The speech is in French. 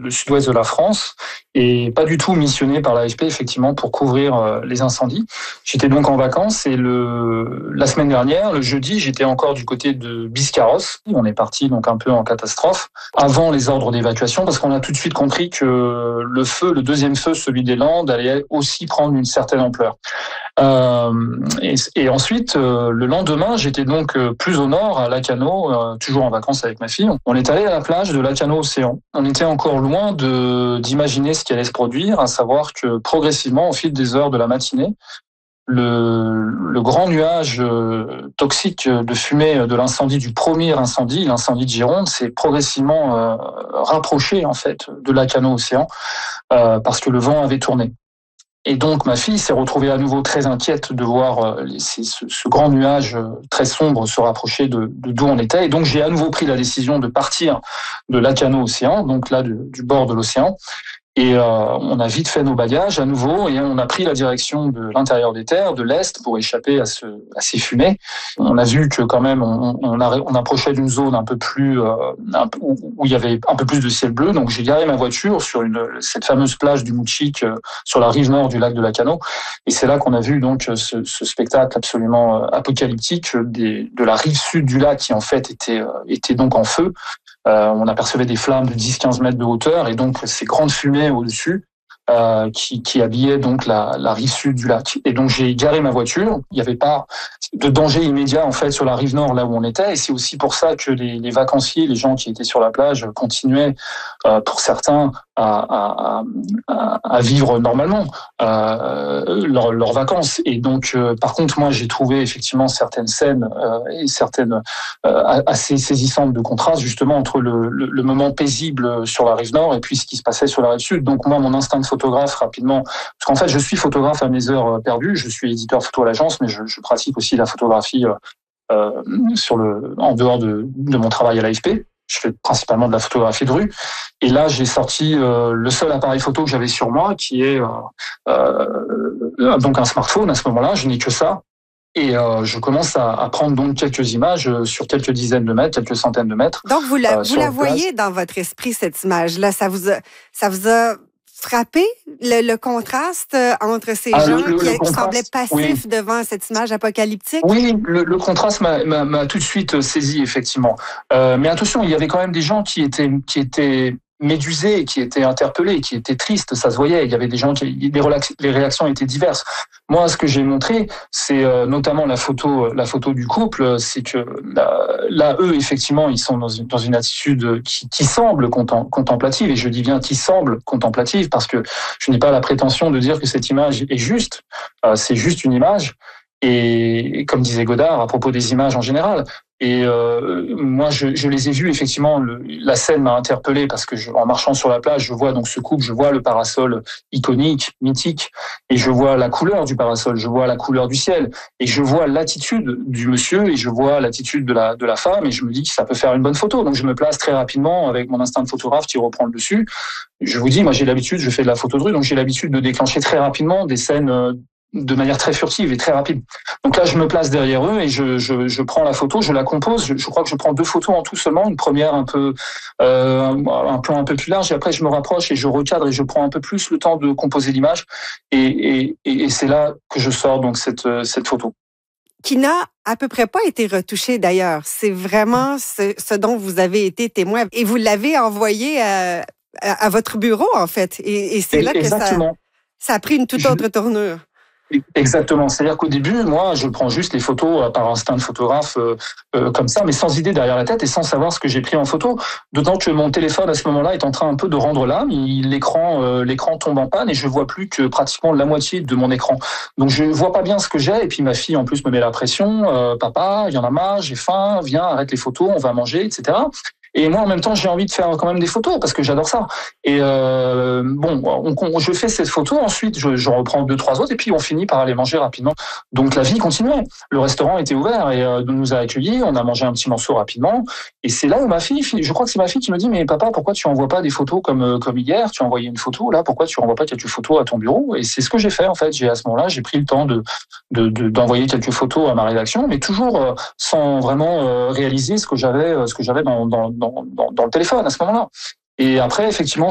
le sud-ouest de la France et pas du tout missionné par l'AFP effectivement pour couvrir les incendies. J'étais donc en vacances et la semaine dernière, le jeudi, j'étais encore du côté de Biscarrosse. On est parti donc un peu en catastrophe avant les ordres d'évacuation parce qu'on a tout de suite compris que le deuxième feu, celui des Landes, allait aussi prendre une certaine ampleur. Et ensuite, le lendemain, j'étais donc plus au nord, à Lacanau, toujours en vacances avec ma fille. On est allé à la plage de Lacanau-Océan. On était encore loin d'imaginer ce qui allait se produire, à savoir que progressivement, au fil des heures de la matinée, le grand nuage toxique de fumée de l'incendie, du premier incendie, l'incendie de Gironde, s'est progressivement rapproché en fait de Lacanau-Océan parce que le vent avait tourné. Et donc ma fille s'est retrouvée à nouveau très inquiète de voir ce grand nuage très sombre se rapprocher de d'où on était. Et donc j'ai à nouveau pris la décision de partir de Lacanau-Océan, donc là du bord de l'océan. Et on a vite fait nos bagages à nouveau et on a pris la direction de l'intérieur des terres, de l'est, pour échapper à ces fumées. On a vu que quand même on approchait d'une zone un peu plus où il y avait un peu plus de ciel bleu. Donc j'ai garé ma voiture sur cette fameuse plage du Moutchik sur la rive nord du lac de Lacanau. Et c'est là qu'on a vu donc ce spectacle absolument apocalyptique de la rive sud du lac qui en fait était donc en feu. On apercevait des flammes de 10-15 mètres de hauteur et donc ces grandes fumées au-dessus qui habillaient donc la rive sud du lac. Et donc j'ai garé ma voiture. Il n'y avait pas de danger immédiat en fait sur la rive nord là où on était. Et c'est aussi pour ça que les vacanciers, les gens qui étaient sur la plage, continuaient pour certains à vivre normalement leurs vacances. Et donc par contre moi j'ai trouvé effectivement certaines scènes et certaines assez saisissantes de contraste justement entre le moment paisible sur la rive nord et puis ce qui se passait sur la rive sud. Donc moi mon instinct de photographe rapidement, parce qu'en fait je suis photographe à mes heures perdues, je suis éditeur photo à l'agence, mais je pratique aussi la photographie en dehors de mon travail à l'AFP. Je fais principalement de la photographie de rue. Et là, j'ai sorti le seul appareil photo que j'avais sur moi, qui est donc un smartphone. À ce moment-là, je n'ai que ça. Et je commence à prendre donc quelques images sur quelques dizaines de mètres, quelques centaines de mètres. Donc, vous la voyez dans votre esprit, cette image-là. Ça vous a frappé le contraste entre ces gens qui semblaient passifs devant cette image apocalyptique? Oui, le contraste m'a tout de suite saisi, effectivement. Mais attention, il y avait quand même des gens qui étaient médusés, qui étaient interpellés, qui étaient tristes, ça se voyait. Il y avait des gens les réactions étaient diverses. Moi, ce que j'ai montré, c'est notamment la photo du couple, c'est que là, eux, effectivement, ils sont dans une attitude qui semble contemplative, et je dis bien qui semble contemplative, parce que je n'ai pas la prétention de dire que cette image est juste. C'est juste une image. Et comme disait Godard à propos des images en général. Et moi, je les ai vus, effectivement, la scène m'a interpellé parce que en marchant sur la plage, je vois donc ce couple, je vois le parasol iconique, mythique, et je vois la couleur du parasol, je vois la couleur du ciel, et je vois l'attitude du monsieur, et je vois l'attitude de la femme, et je me dis que ça peut faire une bonne photo. Donc je me place très rapidement avec mon instinct de photographe qui reprend le dessus. Je vous dis, moi j'ai l'habitude, je fais de la photo de rue, donc j'ai l'habitude de déclencher très rapidement des scènes de manière très furtive et très rapide. Donc là, je me place derrière eux et je prends la photo, je la compose. Je crois que je prends 2 photos en tout seulement. Une première un plan un peu plus large, et après je me rapproche et je recadre et je prends un peu plus le temps de composer l'image. Et c'est là que je sors donc cette photo. Qui n'a à peu près pas été retouchée d'ailleurs. C'est vraiment ce dont vous avez été témoin. Et vous l'avez envoyé à votre bureau, en fait. Et c'est là que ça a pris une toute autre tournure. Exactement. C'est-à-dire qu'au début, moi, je prends juste les photos par instinct de photographe comme ça, mais sans idée derrière la tête et sans savoir ce que j'ai pris en photo. D'autant que mon téléphone, à ce moment-là, est en train un peu de rendre l'âme. L'écran tombe en panne et je vois plus que pratiquement la moitié de mon écran. Donc, je vois pas bien ce que j'ai. Et puis, ma fille, en plus, me met la pression. Papa, il y en a marre, j'ai faim, viens, arrête les photos, on va manger, etc. Et moi, en même temps, j'ai envie de faire quand même des photos parce que j'adore ça. Et je fais cette photo. Ensuite, je reprends 2-3 autres et puis on finit par aller manger rapidement. Donc la vie continuait. Le restaurant était ouvert et nous a accueillis. On a mangé un petit morceau rapidement. Et c'est là où ma fille, je crois que c'est ma fille qui me dit, mais papa, pourquoi tu envoies pas des photos comme hier? Tu as envoyé une photo là. Pourquoi tu envoies pas quelques photos à ton bureau? Et c'est ce que j'ai fait en fait. À ce moment-là, j'ai pris le temps d'envoyer quelques photos à ma rédaction, mais toujours sans vraiment réaliser ce que j'avais dans le téléphone à ce moment-là. Et après, effectivement,